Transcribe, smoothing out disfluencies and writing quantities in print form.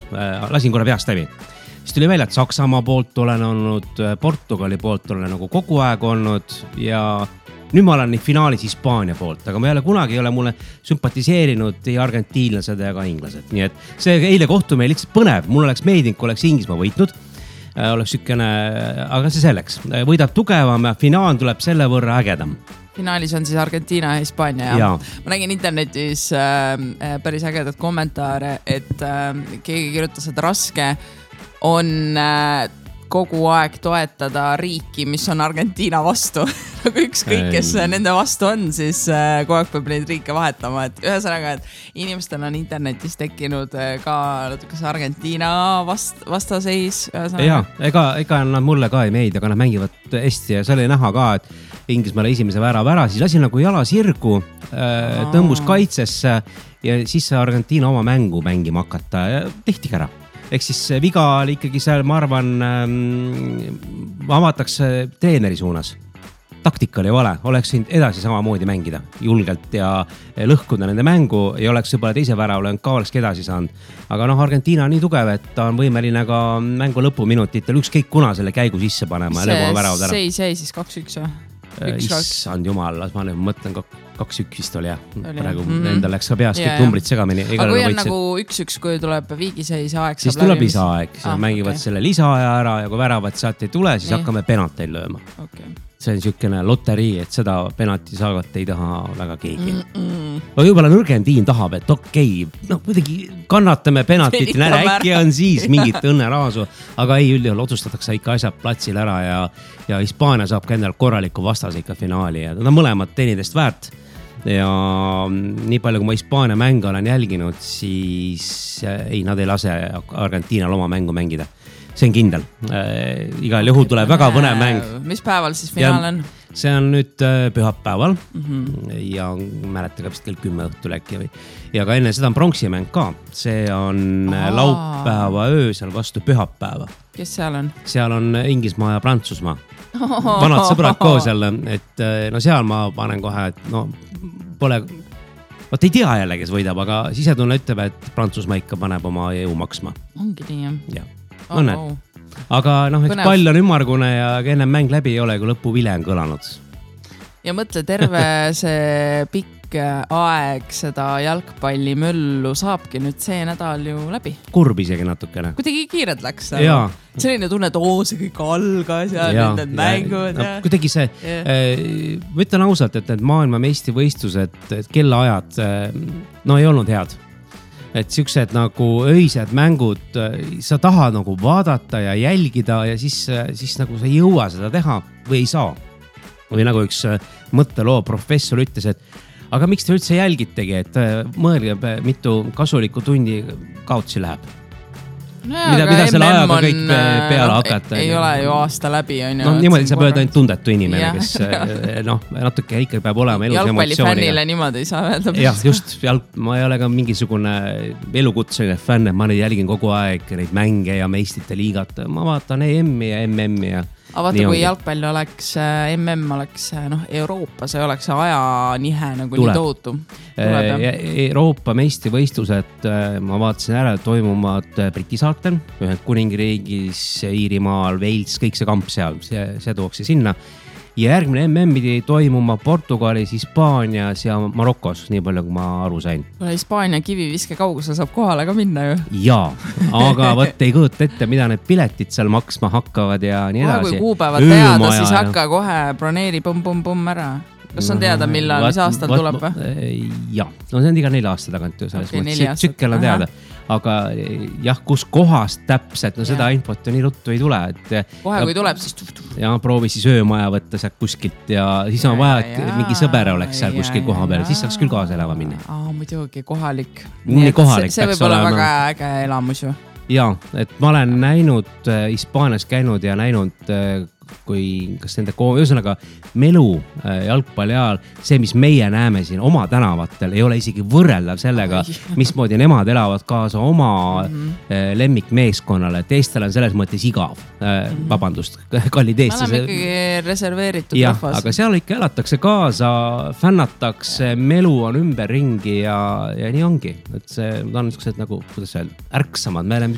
lasin korra peast läbi. Siis tuli välja, et Saksamaa poolt olen olnud, Portugali poolt olen nagu kogu aeg olnud ja nüüd ma olen finaalis Hispaania poolt, aga ma kunagi ei ole mulle sümpatiseerinud ei argentiinlased ega inglased. Nii et see eile kohtumine lihtsalt põnev, mul oleks meeldinud, kui oleks Inglismaa võitnud. Oleks sükene, aga see selleks. Võidab tugevam ja finaal tuleb selle võrra ägedam. Finaalis on siis Argentiina ja Hispaania. Ja. Ma nägin internetis päris ägedat kommentaare, et keegi kirjutas, et raske on kogu aeg toetada riiki, mis on Argentiina vastu. Nagu ükskõik, kes nende vastu on, siis kogu aeg peab neid riike vahetama. Et ühesõnaga, et inimestel on internetis tekkinud ka natukas Argentiina vastaseis. Ja, ega nad mulle ka ei meid, aga nad mängivad hästi ja see oli näha ka, et Inglismaale esimese värava ära, siis lasi nagu jala sirgu, tõmbus kaitsesse ja siis Argentiina oma mängu mängima hakata ja tehti ära. Ehk siis viga oli ikkagi seal, ma arvan, avatakse treeneri suunas. Taktika oli vale, oleks siin edasi samamoodi mängida julgelt ja lõhkuda nende mängu ja oleks juba teise väravale ka olekski edasi saanud. Aga Argentiina on nii tugev, et ta on võimeline ka mängu lõpuminutitel ükskõik kuna selle käigu sisse panema. See seis jäi siis 2-1 või? Issand jumal, ma nüüd mõtlen 2-1 vist oli jah. Praegu endal läks ka peas kõik numbrid segamini. Aga kui on nagu 1-1, kui tuleb viigiseis aeg, siis tuleb lisaaeg, mängivad selle lisaaja ära ja kui väravad sealt ei tule, siis hakkame penalteid lööma. See on sükene loterii, et seda penalti saagat ei taha väga keegi. Võib-olla Argentiina tahab, et muidugi kannatame penaltit, äkki on siis mingit õnneraasu, aga ei üldjuhul otsustatakse ikka asjad platsil ära ja Hispaania saab ka endal korraliku vastase ikka finaali ja nad on mõlemad teenidest väärt. Ja nii palju, kui ma Hispaania mänge olen jälginud, siis ei, nad ei lase Argentiinal oma mängu mängida. See on kindel. Igal juhul tuleb väga põnev mäng. Mis päeval siis finaal on? See on nüüd pühapäeval ja mäletan ka vist kell 10 õhtul äkki. Ja ka enne seda on pronksimäng ka. See on laupäeva öösel vastu pühapäeva. Kes seal on? Seal on Inglismaa ja Prantsusmaa. Vanad sõbrad koos jälle, et seal ma panen kohe, et pole... Vot ei tea jälle, kes võidab, aga sisetunne ütleb, et Prantsusmaa ikka paneb oma jõu maksma. Ongi nii, jah? Õnned. Aga eks pall on ümmargune ja enne mäng läbi ei ole, kui lõpuvile on kõlanud. Ja mõtle, terve see pikk aeg seda jalgpalli möllu saabki nüüd see nädal ju läbi. Kurb isegi natukene. Kuidagi kiired läks. Selline tunne, et see kõik algas ja need mängud. Kuidagi see, ma ütlen ausalt, et need maailma meistrivõistlused, kellaajad, ei olnud head. Et siuksed nagu öised mängud, sa tahad nagu vaadata ja jälgida ja siis nagu sa ei jõua seda teha või ei saa. Või nagu üks mõtteloo professor ütles, et aga miks te üldse jälgitegi, et mõelge, mitu kasulikku tundi kaotsi läheb. Mida selle ajaga kõik peale hakata. Ei ole ju aasta läbi. Niimoodi sa pööd ainult tundetu inimene, kes natuke ikka peab olema elus emotsiooniga. Jalgpallifännile niimoodi ei saa öelda. Jah, just. Ma ei ole ka mingisugune elukutseline fänn, ma jälgin kogu aeg neid mänge ja meistrite liigat. Ma vaatan EM-i ja MM-i ja aga vaata, kui jalgpall oleks, MM oleks Euroopas, ei oleks aja nihe nagu nii tohutu. Euroopa meistrivõistlused, ma vaatasin ära, toimuvad Briti saartel, Ühendkuningriigis, Iirimaal, Wales, kõik see kamp seal, see tuuakse sinna. Ja järgmine MM pidi toimuma Portugalis, Hispaanias ja Marokos, nii palju kui ma aru sain. Hispaania kiviviske kaugusel saab kohale ka minna ju. Jaa, aga võtta ei kõõta ette, mida need piletid seal maksma hakkavad ja nii edasi. Kui kuupäevad teada, siis hakka kohe broneeri pumm ära. Kas on teada, millal, mis aastal tuleb või? Jaa, see on iga 4 aasta tagant ju selles mõttes. Tsükkel on teada. Aga jah, kus kohast täpselt, seda infot ju nii ruttu ei tule. Kohe kui tuleb, siis ja proovi siis öömaja võtta sealt kuskilt ja siis on vaja, et mingi sõber oleks seal kuskil koha peal, siis saaks küll kaasa elava minna. Muidugi kohalik. See võib olla väga äge elamus ju. Jaa, et ma olen näinud, Hispaanias käinud ja näinud kui kas nende ühesõnaga melu jalgpalli ajal, see, mis meie näeme siin oma tänavatel, ei ole isegi võrreldav sellega, mismoodi nemad elavad kaasa oma lemmikmeeskonnale. Teistel on selles mõttes igav. Vabandust, kallid eestlased. Me oleme ikkagi reserveeritud rahvas. Aga seal ikka elatakse kaasa, fännatakse, melu on ümberringi ja nii ongi. Et see on niisugused nagu, kuidas öelda, ärksamad. Me oleme